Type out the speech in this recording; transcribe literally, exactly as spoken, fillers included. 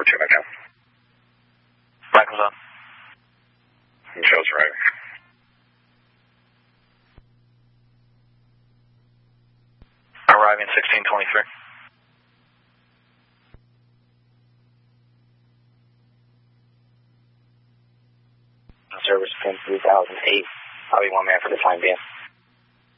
two back down. Michael's on. Michelle's arriving. Arriving sixteen twenty-three. Service ten three thousand eight. I'll be one man for the time being.